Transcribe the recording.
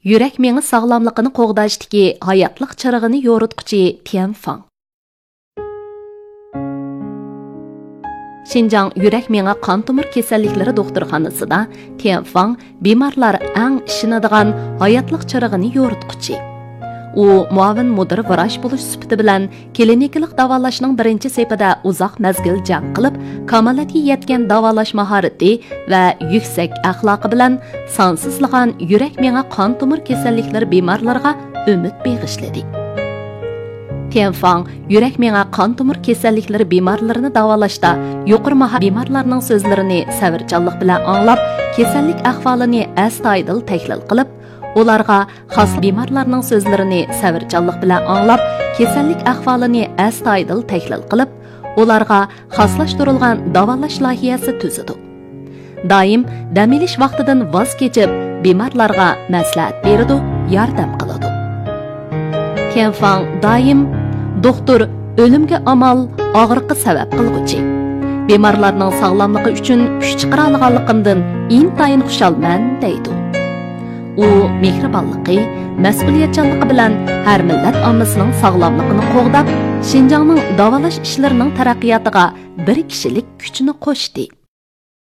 Yurak meni sağlamlığını qoğdashdagi hayotlik chirig'ini yoritquchi Tianfang. Xinjiang yurak meni qon tomir kasalliklari doktorxonasida Tianfang bemorlar eng ishinadigan hayotlik chirig'ini yoritquchi. U muavin mudir vrach bo'lish sifati bilan klinikalik davolashning birinchi sepida uzoq mazgil jang qilib, kamolatga yetgan davolash mahorati va yuksak axloqi bilan sonsizlagan yurak meni qon tomir kasalliklari bemorlarga umid bag'ishladi. Tianfang yurak meni qon tomir kasalliklari bemorlarini davolashda yuqori maha bemorlarning so'zlarini sabrchanlik bilan anglab, kasallik ahvolini astoydil tahlil qilib, ularga xos bemorlarning so'zlarini sabrchanlik bilan anglab, kasallik ahvolini astoydil tahlil qilib, ularga xoslashtirilgan davolash loyihasi tuzdi. Doim dam olish vaqtidan voz kechib, bemorlarga maslahat berdi, yordam qiladi. Tianfang doim doktor o'limga amal og'riqqa sabab qilg'uchi. Bemorlarning sog'lomligi uchun kuch chiqara olganligimdan intayin xushalman deydi. U mehribonligi, mas'uliyatchanligi bilan har millat ommasining sog'lomligini qo'g'dab, Xinjiangning davolash ishlarining taraqqiyotiga bir kishilik kuchini qo'shdi.